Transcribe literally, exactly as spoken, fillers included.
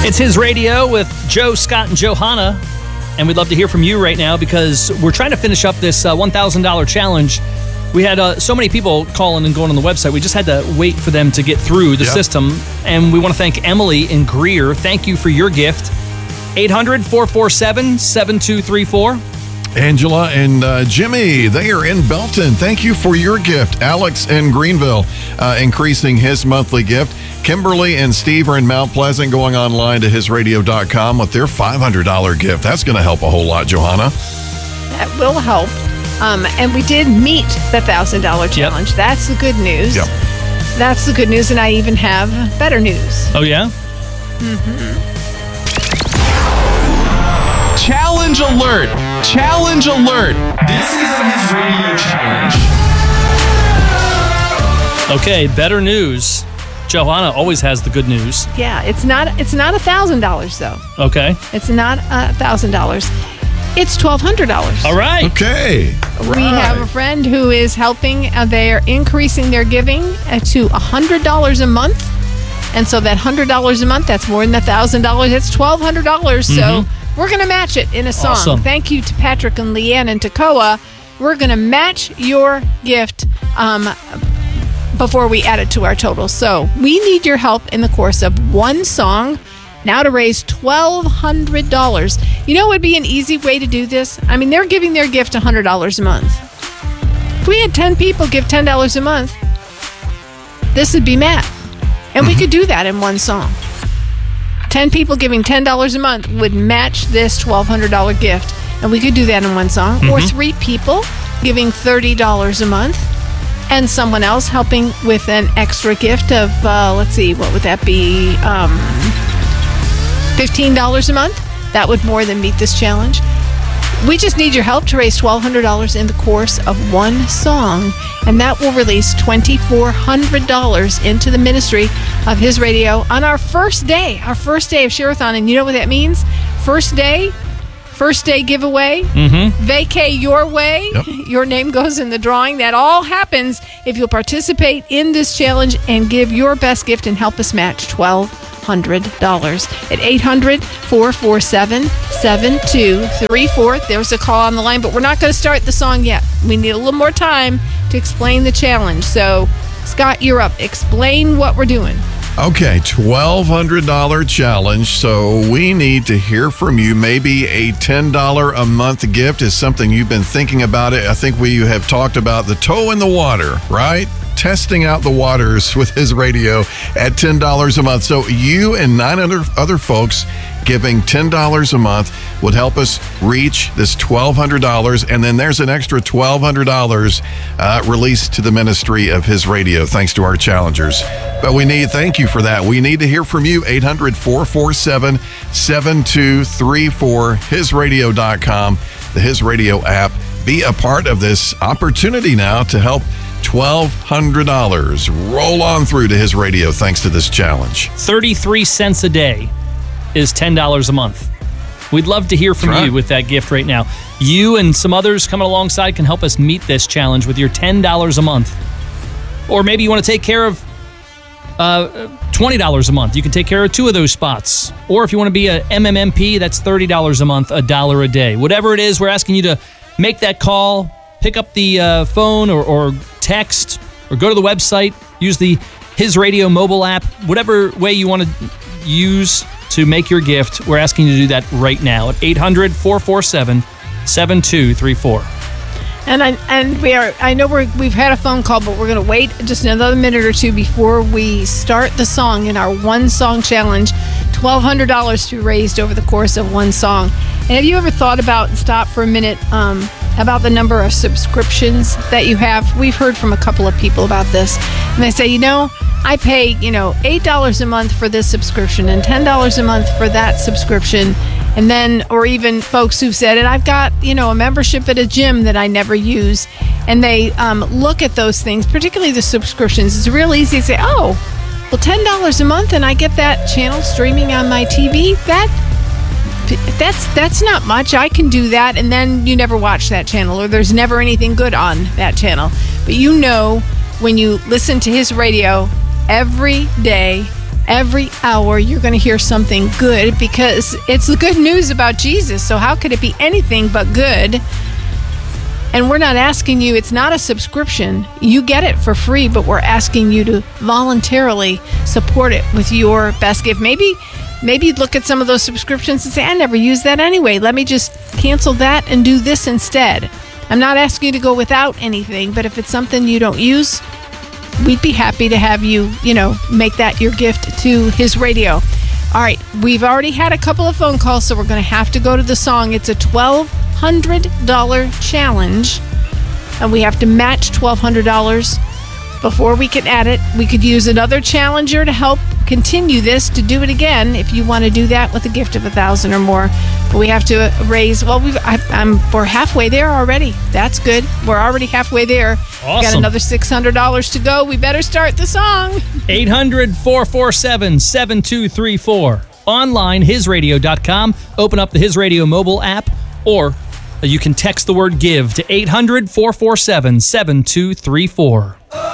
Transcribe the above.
It's His Radio with Joe, Scott, and Johanna. And we'd love to hear from you right now because we're trying to finish up this uh, one thousand dollars challenge. We had uh, so many people calling and going on the website. We just had to wait for them to get through the yep. system. And we want to thank Emily in Greer. Thank you for your gift. eight hundred, four four seven, seven two three four. Angela and uh, Jimmy, they are in Belton. Thank you for your gift. Alex in Greenville, uh, increasing his monthly gift. Kimberly and Steve are in Mount Pleasant, going online to his radio dot com with their five hundred dollars gift. That's going to help a whole lot, Johanna. That will help. Um, and we did meet the one thousand dollars challenge. Yep. That's the good news. Yep. That's the good news, and I even have better news. Oh, yeah? Mm-hmm. Challenge alert! Challenge alert! This is the His Radio Challenge. Okay, better news. Johanna always has the good news. Yeah, it's not it's not one thousand dollars, though. Okay. It's not one thousand dollars. It's twelve hundred dollars. All right. Okay. We right. have a friend who is helping. Uh, they're increasing their giving uh, to one hundred dollars a month. And so that one hundred dollars a month, that's more than one thousand dollars. That's twelve hundred dollars. Mm-hmm. So we're going to match it in a song. Awesome. Thank you to Patrick and Leanne in Toccoa. We're going to match your gift um, before we add it to our total. So we need your help in the course of one song now to raise twelve hundred dollars. You know what would be an easy way to do this? I mean, they're giving their gift one hundred dollars a month. If we had ten people give ten dollars a month, this would be math. And we could do that in one song. ten people giving ten dollars a month would match this twelve hundred dollars gift. And we could do that in one song. Mm-hmm. Or three people giving thirty dollars a month. And someone else helping with an extra gift of, uh, let's see, what would that be? Um, fifteen dollars a month. That would more than meet this challenge. We just need your help to raise twelve hundred dollars in the course of one song, and that will release two thousand four hundred dollars into the ministry of His Radio on our first day, our first day of Share-a-thon. And you know what that means? First day, first day giveaway, mm-hmm. vacay your way, yep. your name goes in the drawing. That all happens if you'll participate in this challenge and give your best gift and help us match twelve hundred dollars at eight hundred, four four seven, seven two three four. There's a call on the line, but we're not going to start the song yet. We need a little more time to explain the challenge. So, Scott, you're up. Explain what we're doing. Okay, twelve hundred dollars challenge. So we need to hear from you. Maybe a ten dollars a month gift is something you've been thinking about it. I think we have talked about the toe in the water, right? Testing out the waters with His Radio at ten dollars a month. So you and nine hundred other folks giving ten dollars a month would help us reach this twelve hundred dollars. And then there's an extra twelve hundred dollars uh, released to the ministry of His Radio, thanks to our challengers. But we need, thank you for that. We need to hear from you, eight hundred, four four seven, seven two three four, his radio dot com, the His Radio app. Be a part of this opportunity now to help twelve hundred dollars roll on through to His Radio thanks to this challenge. thirty-three cents a day is ten dollars a month. We'd love to hear from That's right. you with that gift right now. You and some others coming alongside can help us meet this challenge with your ten dollars a month. Or maybe you want to take care of uh, twenty dollars a month. You can take care of two of those spots. Or if you want to be a M M M P, that's thirty dollars a month, a dollar a day. Whatever it is, we're asking you to make that call, pick up the uh, phone or, or text, or go to the website, use the His Radio mobile app, whatever way you want to use to make your gift. We're asking you to do that right now at eight hundred, four four seven, seven two three four. And I and we are. I know we're, we've had a phone call, but we're going to wait just another minute or two before we start the song in our one song challenge. twelve hundred dollars to be raised over the course of one song. And have you ever thought about, stop for a minute, um, about the number of subscriptions that you have? We've heard from a couple of people about this, and they say, you know, I pay, you know, eight dollars a month for this subscription and ten dollars a month for that subscription. And then, or even folks who've said, and I've got, you know, a membership at a gym that I never use. And they um, look at those things, particularly the subscriptions. It's real easy to say, oh, well, ten dollars a month and I get that channel streaming on my T V. That that's that's not much. I can do that. And then you never watch that channel, or there's never anything good on that channel. But you know, when you listen to His Radio every day, Every hour, you're going to hear something good because it's the good news about Jesus. So how could it be anything but good? And we're not asking you, it's not a subscription. You get it for free, but we're asking you to voluntarily support it with your best gift. Maybe maybe you'd look at some of those subscriptions and say, I never use that anyway. Let me just cancel that and do this instead. I'm not asking you to go without anything, but if it's something you don't use, we'd be happy to have you, you know, make that your gift to His Radio. All right, we've already had a couple of phone calls, so we're going to have to go to the song. It's a twelve hundred dollars challenge, and we have to match twelve hundred dollars before we can add it. We could use another challenger to help continue this, to do it again, if you want to do that with a gift of a thousand dollars or more. But we have to raise, well, we've, I, I'm, we're halfway there already. That's good. We're already halfway there. Awesome. Got another six hundred dollars to go. We better start the song. eight hundred, four four seven, seven two three four. Online, his radio dot com. Open up the His Radio mobile app, or you can text the word GIVE to eight hundred, four four seven, seven two three four.